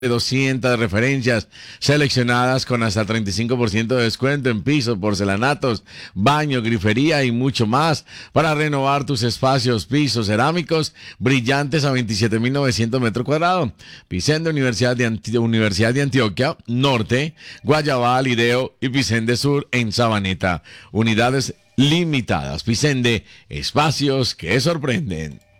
de 200 referencias seleccionadas con hasta 35% de descuento en pisos, porcelanatos, baño, grifería y mucho más para renovar tus espacios, pisos cerámicos brillantes a 27.900 metros cuadrados. Pisende, Universidad de Antioquia, Norte, Guayabal, Ideo y Pisende Sur en Sabaneta. Unidades limitadas. Pisende, espacios que sorprenden.